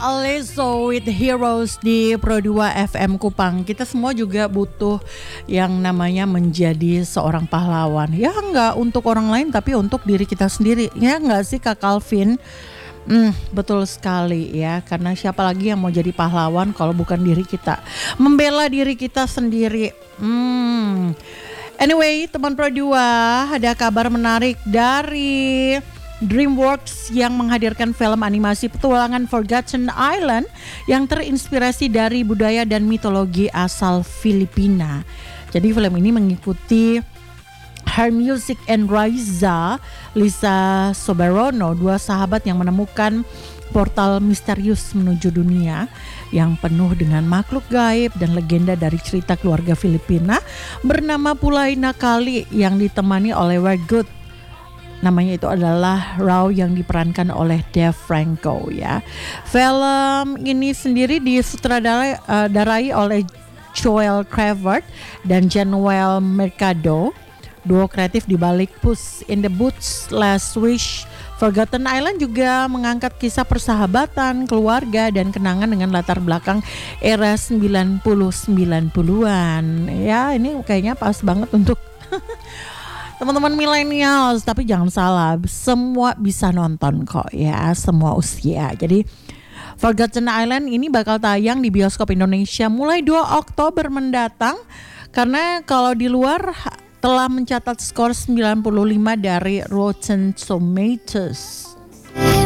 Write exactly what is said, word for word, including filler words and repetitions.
Alesso with Heroes di Pro dua F M Kupang. Kita semua juga butuh yang namanya menjadi seorang pahlawan. Ya enggak untuk orang lain tapi untuk diri kita sendiri. Ya enggak sih Kak Calvin? Hmm, betul sekali ya. Karena siapa lagi yang mau jadi pahlawan kalau bukan diri kita. Membela diri kita sendiri. Hmm. Anyway, teman Pro dua, ada kabar menarik dari DreamWorks yang menghadirkan film animasi petualangan Forgotten Island yang terinspirasi dari budaya dan mitologi asal Filipina. Jadi film ini mengikuti Her Music and Raiza, Lisa Soberono, dua sahabat yang menemukan portal misterius menuju dunia yang penuh dengan makhluk gaib dan legenda dari cerita keluarga Filipina bernama Pulay Nakali yang ditemani oleh Wergood. Namanya itu adalah Rao yang diperankan oleh Dave Franco ya. Film ini sendiri disutradarai uh, darai oleh Joel Cravert dan Januel Mercado. Duo kreatif di balik Puss in the Boots, Last Wish, Forgotten Island juga mengangkat kisah persahabatan, keluarga dan kenangan dengan latar belakang era sembilan puluh sembilan puluhan. Ya, ini kayaknya pas banget untuk teman-teman millennials, tapi jangan salah, semua bisa nonton kok ya, semua usia. Jadi Forgotten Island ini bakal tayang di bioskop Indonesia mulai dua Oktober mendatang. Karena kalau di luar telah mencatat skor sembilan puluh lima dari Rotten Tomatoes.